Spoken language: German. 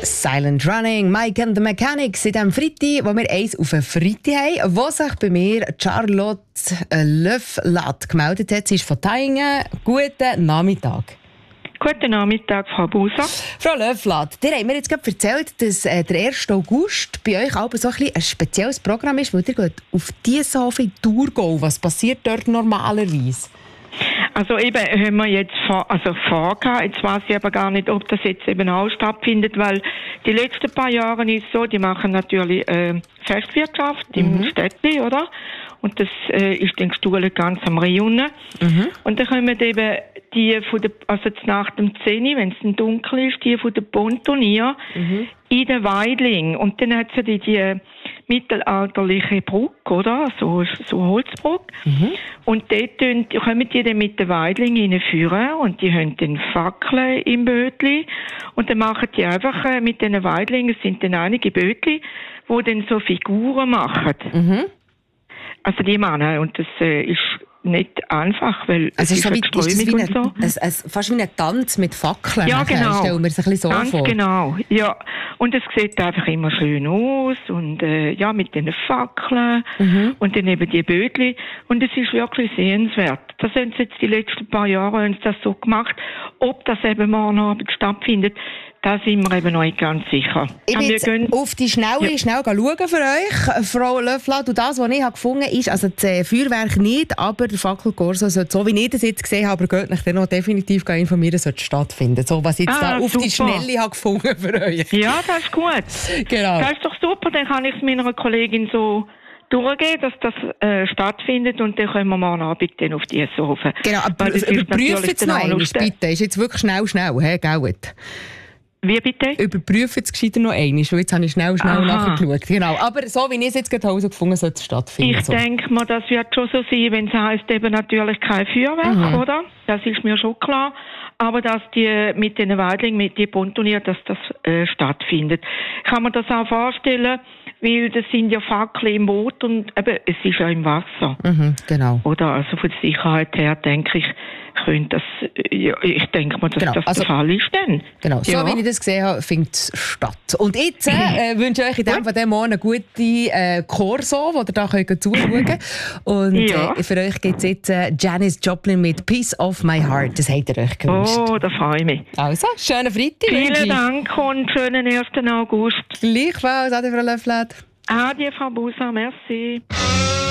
Silent Running, Mike and the Mechanics in diesem Freitag, wo wir eins auf einen Freitag haben, wo sich bei mir Charlotte Löfflat gemeldet hat. Sie ist von Taingen. Guten Nachmittag. Guten Nachmittag, Frau Buser. Frau Löfflat, dir haben mir jetzt gerade erzählt, dass der 1. August bei euch aber so ein spezielles Programm ist, weil ihr geht auf diese Hofe in Thurgau. Was passiert dort normalerweise? Also eben haben wir jetzt vorgehabt. Jetzt weiß ich aber gar nicht, ob das jetzt eben auch stattfindet, weil die letzten paar Jahre ist so, die machen natürlich Festwirtschaft im Städtli, oder? Und das ist den Stuhl ganz am Riunen. Und dann kommen eben die von der, also nach dem 10, wenn es dann dunkel ist, die von der Pontonier in den Weidling. Und dann hat sie die mittelalterliche Brücke, oder? So Holzbrücke. Und dort kommen die dann mit den Weidlingen reinführen und die haben dann Fackeln im Bötli. Und dann machen die einfach mit den Weidlingen, es sind dann einige Bötli, die dann so Figuren machen. Also die Männer. Und das ist nicht einfach, weil also es ist eine Strömung und so. Fast wie ein Tanz mit Fackeln. Ja, genau. Stellen wir es ein bisschen so ganz vor. Genau, ja. Und es sieht einfach immer schön aus und ja, mit den Fackeln und dann eben die Bötli. Und es ist wirklich sehenswert. Das haben sie jetzt die letzten paar Jahre das so gemacht. Ob das eben morgen Abend stattfindet, da sind wir eben noch nicht ganz sicher. Ich bin jetzt auf die schnell schauen für euch, Frau Löfflat. Und das, was ich gefunden habe, ist, also das Feuerwerk nicht, aber der Fackelkorso sollte, so wie ich das jetzt gesehen habe, geht mich dann noch definitiv informieren, sollte stattfinden. So, was ich jetzt da auf die Schnelle habe gefunden für euch. Ja, das ist gut. Genau. Das ist doch super, dann kann ich es meiner Kollegin so durchgehen, dass das stattfindet und dann können wir morgen Abend dann auf die Hofe. Genau, aber überprüfen es noch einmal, bitte. Ist jetzt wirklich schnell, gell? Wie bitte? Überprüfen es gescheiter noch einmal, weil jetzt habe ich schnell nachgeschaut. Genau. Aber so wie ich es jetzt gerade herausgefunden sollte es stattfinden. Ich denke mal, das wird schon so sein, wenn es heisst, eben natürlich kein Feuerwerk, oder? Das ist mir schon klar. Aber dass die mit den Weidlingen, mit den Pontonier, dass das stattfindet. Ich kann mir das auch vorstellen, weil das sind ja Fackeln im Boot und eben, es ist ja im Wasser. Genau. Oder? Also von der Sicherheit her denke ich, könnte das, ja, ich denke mal, dass das der Fall ist dann. Genau, so wie ich das gesehen habe, findet es statt. Und jetzt wünsche ich euch in dem von dem Morgen eine gute Corso, wo ihr da zuschauen könnt. Und für euch gibt es jetzt Janis Joplin mit «Piece of my heart». Das habt ihr euch gewünscht. Oh, da freue ich mich. Also, schönen Freitag. Vielen Dank und schönen 1. August. Gleichfalls, Adi, Frau Löfflat. Adi, Frau Buser, merci.